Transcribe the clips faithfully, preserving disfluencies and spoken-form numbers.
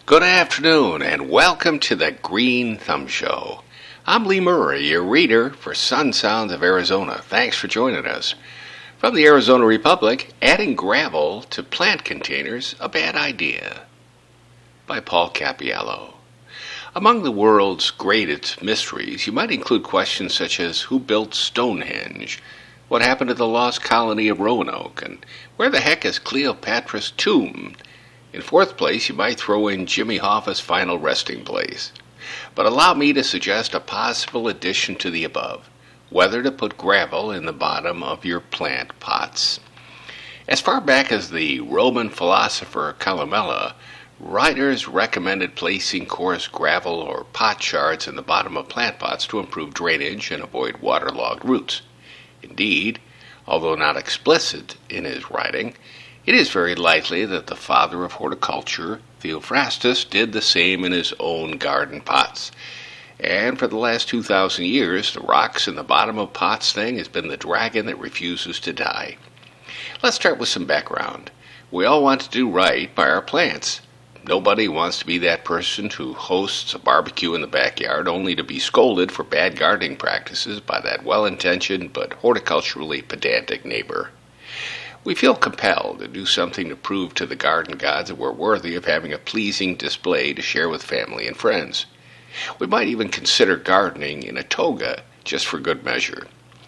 Good afternoon, and welcome to the Green Thumb Show. I'm Lee Murray, your reader for Sun Sounds of Arizona. Thanks for joining us. From the Arizona Republic, adding gravel to plant containers, a bad idea. By Paul Cappiello. Among the world's greatest mysteries, you might include questions such as who built Stonehenge, what happened to the lost colony of Roanoke, and where the heck is Cleopatra's tomb? In fourth place, you might throw in Jimmy Hoffa's final resting place. But allow me to suggest a possible addition to the above, whether to put gravel in the bottom of your plant pots. As far back as the Roman philosopher Columella, writers recommended placing coarse gravel or pot shards in the bottom of plant pots to improve drainage and avoid waterlogged roots. Indeed, although not explicit in his writing, it is very likely that the father of horticulture, Theophrastus, did the same in his own garden pots. And for the last two thousand years, the rocks in the bottom of pots thing has been the dragon that refuses to die. Let's start with some background. We all want to do right by our plants. Nobody wants to be that person who hosts a barbecue in the backyard only to be scolded for bad gardening practices by that well-intentioned but horticulturally pedantic neighbor. We feel compelled to do something to prove to the garden gods that we're worthy of having a pleasing display to share with family and friends. We might even consider gardening in a toga, just for good measure.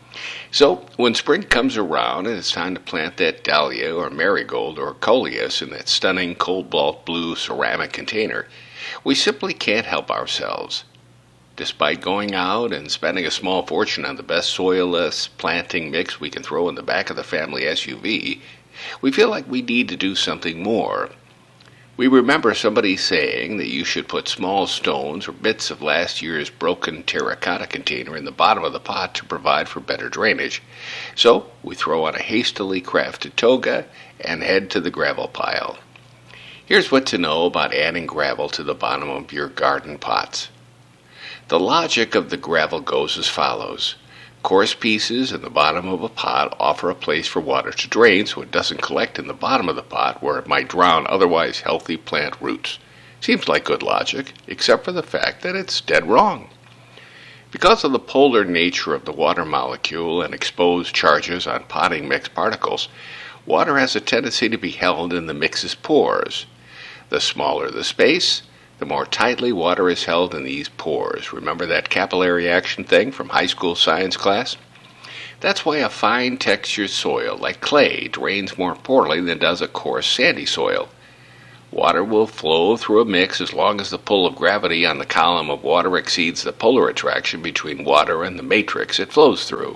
So, when spring comes around and it's time to plant that dahlia or marigold or coleus in that stunning cobalt blue ceramic container, we simply can't help ourselves. Despite going out and spending a small fortune on the best soil-less planting mix we can throw in the back of the family S U V, we feel like we need to do something more. We remember somebody saying that you should put small stones or bits of last year's broken terracotta container in the bottom of the pot to provide for better drainage. So we throw on a hastily crafted toga and head to the gravel pile. Here's what to know about adding gravel to the bottom of your garden pots. The logic of the gravel goes as follows. Coarse pieces in the bottom of a pot offer a place for water to drain so it doesn't collect in the bottom of the pot where it might drown otherwise healthy plant roots. Seems like good logic, except for the fact that it's dead wrong. Because of the polar nature of the water molecule and exposed charges on potting mix particles, water has a tendency to be held in the mix's pores. The smaller the space, the more tightly water is held in these pores. Remember that capillary action thing from high school science class? That's why a fine textured soil like clay drains more poorly than does a coarse sandy soil. Water will flow through a mix as long as the pull of gravity on the column of water exceeds the polar attraction between water and the matrix it flows through.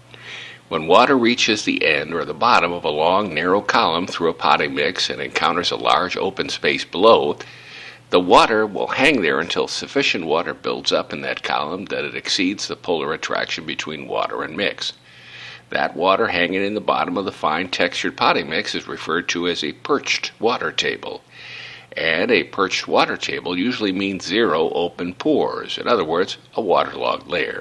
When water reaches the end or the bottom of a long, narrow column through a potting mix and encounters a large open space below, the water will hang there until sufficient water builds up in that column that it exceeds the polar attraction between water and mix. That water hanging in the bottom of the fine textured potting mix is referred to as a perched water table. And a perched water table usually means zero open pores, in other words, a waterlogged layer.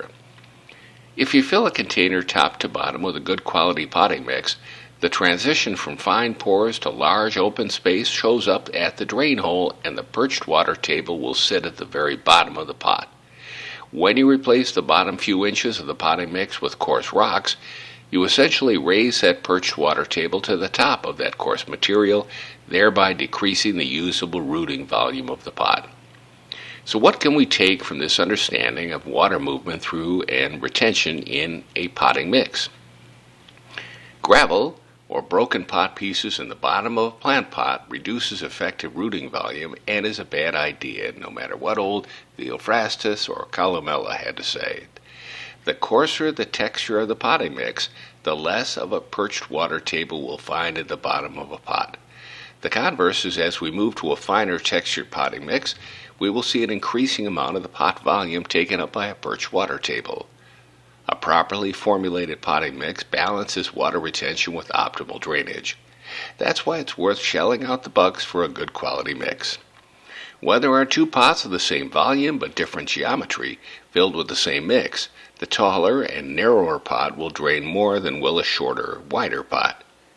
If you fill a container top to bottom with a good quality potting mix, the transition from fine pores to large open space shows up at the drain hole, and the perched water table will sit at the very bottom of the pot. When you replace the bottom few inches of the potting mix with coarse rocks, you essentially raise that perched water table to the top of that coarse material, thereby decreasing the usable rooting volume of the pot. So what can we take from this understanding of water movement through and retention in a potting mix? Gravel, or broken pot pieces in the bottom of a plant pot, reduces effective rooting volume and is a bad idea, no matter what old Theophrastus or Columella had to say. The coarser the texture of the potting mix, the less of a perched water table we'll find at the bottom of a pot. The converse is as we move to a finer textured potting mix, we will see an increasing amount of the pot volume taken up by a perched water table. A properly formulated potting mix balances water retention with optimal drainage. That's why it's worth shelling out the bucks for a good quality mix. Whether our two pots of the same volume but different geometry, filled with the same mix, the taller and narrower pot will drain more than will a shorter, wider pot.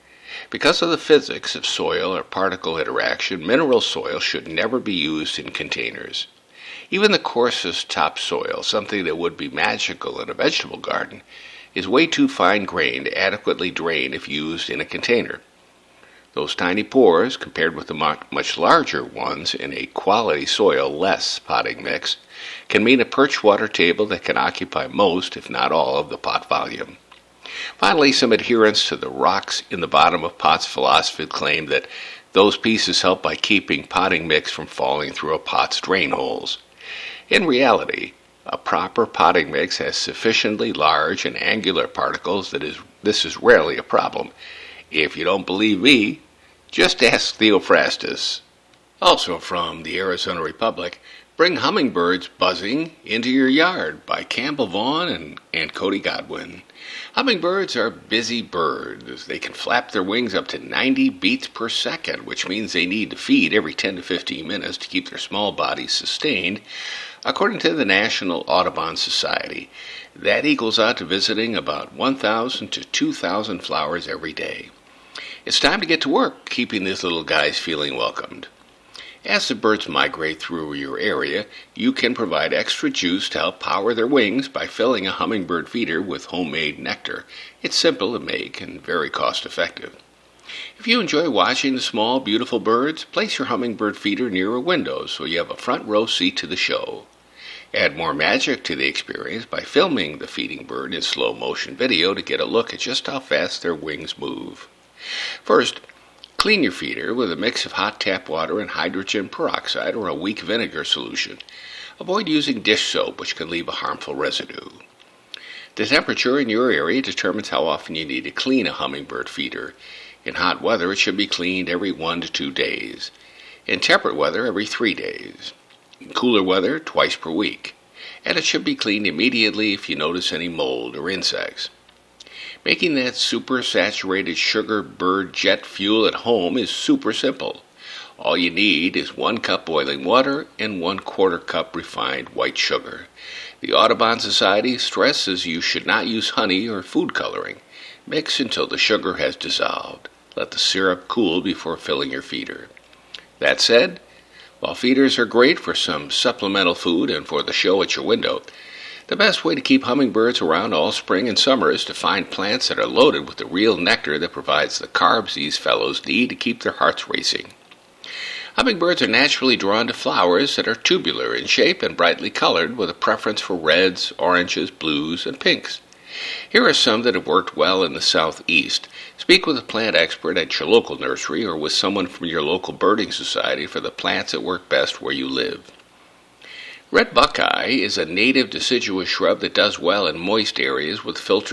Because of the physics of soil or particle interaction, mineral soil should never be used in containers. Even the coarsest topsoil, something that would be magical in a vegetable garden, is way too fine-grained to adequately drain if used in a container. Those tiny pores, compared with the much larger ones in a quality soil-less potting mix, can mean a perch water table that can occupy most, if not all, of the pot volume. Finally, some adherents to the rocks in the bottom of pots philosophy claim that those pieces help by keeping potting mix from falling through a pot's drain holes. In reality, a proper potting mix has sufficiently large and angular particles that is, this is rarely a problem. If you don't believe me, just ask Theophrastus. Also from the Arizona Republic, Bring Hummingbirds Buzzing into Your Yard by Campbell Vaughn and, and Cody Godwin. Hummingbirds are busy birds. They can flap their wings up to ninety beats per second, which means they need to feed every ten to fifteen minutes to keep their small bodies sustained, according to the National Audubon Society. That equals out to visiting about one thousand to two thousand flowers every day. It's time to get to work, keeping these little guys feeling welcomed. As the birds migrate through your area, you can provide extra juice to help power their wings by filling a hummingbird feeder with homemade nectar. It's simple to make and very cost-effective. If you enjoy watching the small, beautiful birds, place your hummingbird feeder near a window so you have a front row seat to the show. Add more magic to the experience by filming the feeding bird in slow-motion video to get a look at just how fast their wings move. First, clean your feeder with a mix of hot tap water and hydrogen peroxide or a weak vinegar solution. Avoid using dish soap, which can leave a harmful residue. The temperature in your area determines how often you need to clean a hummingbird feeder. In hot weather, it should be cleaned every one to two days. In temperate weather, every three days. In cooler weather, twice per week. And it should be cleaned immediately if you notice any mold or insects. Making that super saturated sugar bird jet fuel at home is super simple. All you need is one cup boiling water and one quarter cup refined white sugar. The Audubon Society stresses you should not use honey or food coloring. Mix until the sugar has dissolved. Let the syrup cool before filling your feeder. That said, while feeders are great for some supplemental food and for the show at your window, the best way to keep hummingbirds around all spring and summer is to find plants that are loaded with the real nectar that provides the carbs these fellows need to keep their hearts racing. Hummingbirds are naturally drawn to flowers that are tubular in shape and brightly colored, with a preference for reds, oranges, blues, and pinks. Here are some that have worked well in the southeast. Speak with a plant expert at your local nursery or with someone from your local birding society for the plants that work best where you live. Red buckeye is a native deciduous shrub that does well in moist areas with filtered